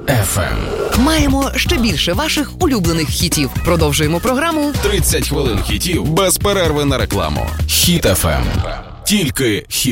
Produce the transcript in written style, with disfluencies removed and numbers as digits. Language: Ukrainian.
FM. Маємо ще більше ваших улюблених хітів. Продовжуємо програму 30 хвилин хітів без перерви на рекламу. Хіт FM. Тільки хіт.